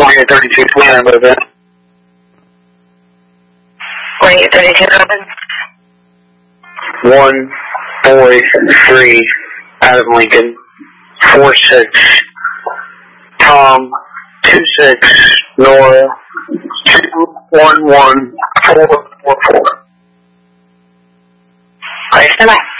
4832 plan about that. 4832 open. 1 boy 3 out of Lincoln. 46 Tom 26 Nora 211 444. Clear, stand by.